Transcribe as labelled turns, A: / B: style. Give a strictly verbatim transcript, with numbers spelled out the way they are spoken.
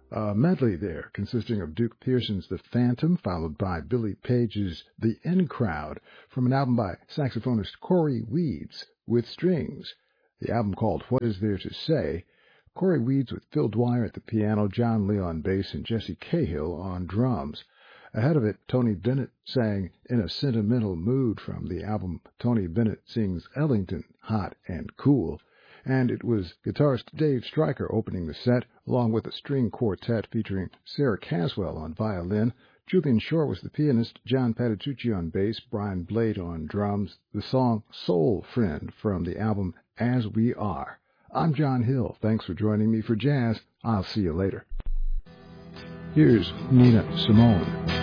A: A medley there consisting of Duke Pearson's The Phantom, followed by Billy Page's The In Crowd, from an album by saxophonist Corey Weeds with strings. The album called What Is There to Say? Corey Weeds with Phil Dwyer at the piano, John Lee on bass, and Jesse Cahill on drums. Ahead of it, Tony Bennett sang In a Sentimental Mood from the album Tony Bennett Sings Ellington, Hot and Cool. And it was guitarist Dave Stryker opening the set, along with a string quartet featuring Sarah Caswell on violin. Julian Shore was the pianist, John Patitucci on bass, Brian Blade on drums. The song Soul Friend from the album As We Are. I'm John Hill. Thanks for joining me for Jazz. I'll see you later. Here's Nina Simone.